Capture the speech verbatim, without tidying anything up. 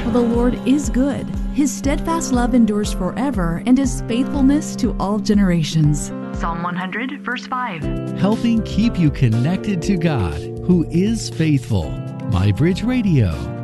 For the Lord is good. His steadfast love endures forever, and His faithfulness to all generations. Psalm one hundred, verse five. Helping keep you connected to God, who is faithful. MyBridge Radio.